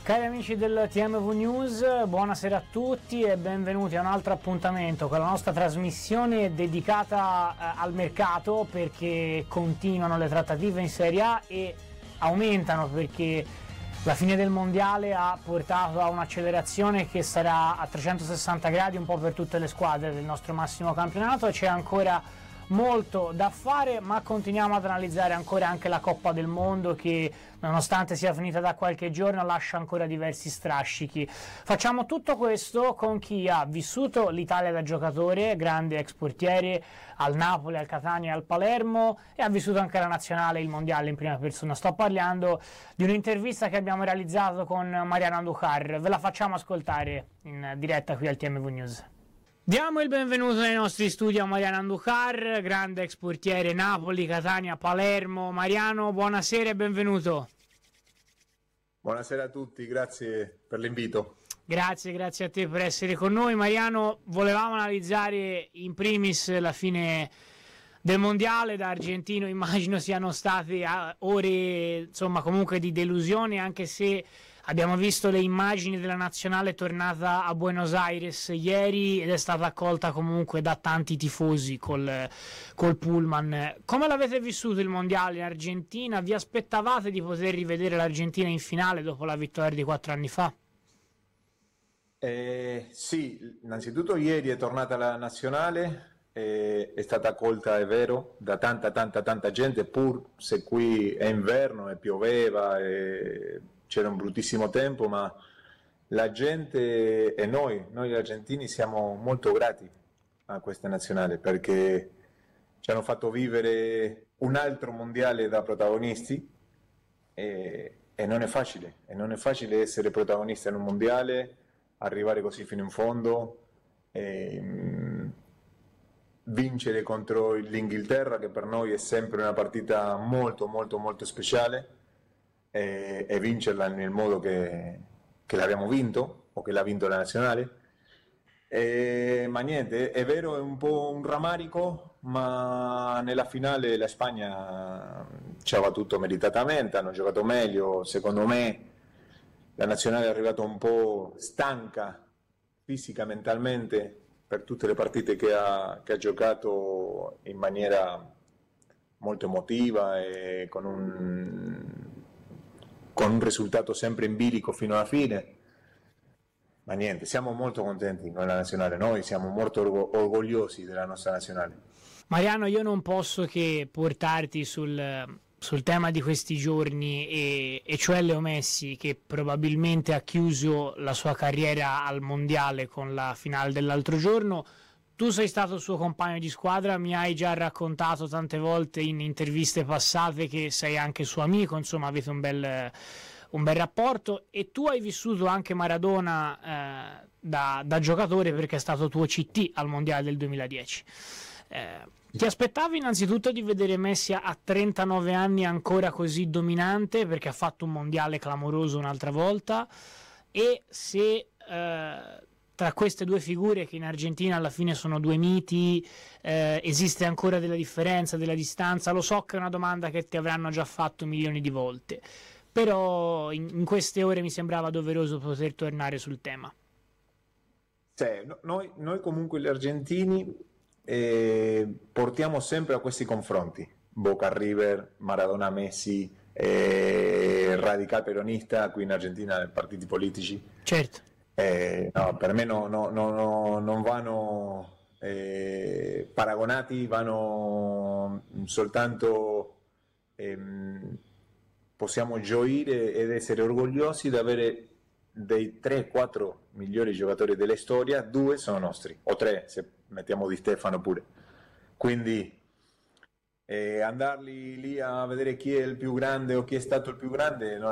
Cari amici del TMV News, buonasera a tutti e benvenuti a un altro appuntamento con la nostra trasmissione dedicata al mercato, perché continuano le trattative in Serie A e aumentano perché la fine del mondiale ha portato a un'accelerazione che sarà a 360 gradi un po' per tutte le squadre del nostro massimo campionato. C'è ancora molto da fare, ma continuiamo ad analizzare ancora anche la Coppa del Mondo che, nonostante sia finita da qualche giorno, lascia ancora diversi strascichi. Facciamo tutto questo con chi ha vissuto l'Italia da giocatore, grande ex portiere al Napoli, al Catania e al Palermo, e ha vissuto anche la nazionale, il mondiale in prima persona. Sto parlando di un'intervista che abbiamo realizzato con Mariano Andujar. Ve la facciamo ascoltare in diretta qui al TMV News. Diamo il benvenuto nei nostri studi a Mariano Andujar, grande ex portiere Napoli, Catania, Palermo. Mariano, buonasera e benvenuto. Buonasera a tutti, grazie per l'invito. Grazie a te per essere con noi. Mariano, volevamo analizzare in primis la fine del mondiale. Da argentino immagino siano state ore, insomma, comunque di delusione, anche se abbiamo visto le immagini della nazionale tornata a Buenos Aires ieri ed è stata accolta comunque da tanti tifosi col pullman. Come l'avete vissuto il mondiale in Argentina? Vi aspettavate di poter rivedere l'Argentina in finale dopo la vittoria di 4 anni fa? Sì, innanzitutto ieri è tornata la nazionale, è stata accolta, è vero, da tanta gente, pur se qui è inverno e pioveva e c'era un bruttissimo tempo, ma la gente e noi argentini siamo molto grati a questa nazionale perché ci hanno fatto vivere un altro mondiale da protagonisti e non è facile essere protagonista in un mondiale, arrivare così fino in fondo, vincere contro l'Inghilterra, che per noi è sempre una partita molto speciale, e vincerla nel modo che l'abbiamo vinto o che l'ha vinto la nazionale. Ma niente, è vero, è un po' un rammarico, ma nella finale la Spagna ci ha battuto meritatamente, hanno giocato meglio. Secondo me la nazionale è arrivata un po' stanca fisica, mentalmente, per tutte le partite che ha giocato in maniera molto emotiva e con un risultato sempre in bilico fino alla fine. Ma niente, siamo molto contenti con la nazionale, noi siamo molto orgogliosi della nostra nazionale. Mariano, io non posso che portarti sul tema di questi giorni, e cioè Leo Messi, che probabilmente ha chiuso la sua carriera al mondiale con la finale dell'altro giorno. Tu sei stato il suo compagno di squadra, mi hai già raccontato tante volte in interviste passate che sei anche suo amico, insomma avete un bel rapporto, e tu hai vissuto anche Maradona da giocatore, perché è stato tuo CT al mondiale del 2010. Ti aspettavi innanzitutto di vedere Messi a 39 anni ancora così dominante, perché ha fatto un mondiale clamoroso un'altra volta, e se tra queste due figure, che in Argentina alla fine sono due miti, esiste ancora della differenza, della distanza? Lo so che è una domanda che ti avranno già fatto milioni di volte, però in queste ore mi sembrava doveroso poter tornare sul tema. Sì, noi comunque gli argentini portiamo sempre a questi confronti, Boca River, Maradona Messi, radical peronista qui in Argentina, partiti politici. Certo. No, per me non vanno paragonati, vanno soltanto, possiamo gioire ed essere orgogliosi di avere dei 3-4 migliori giocatori della storia, 2 sono nostri, o 3 se mettiamo Di Stefano pure, quindi andarli lì a vedere chi è il più grande o chi è stato il più grande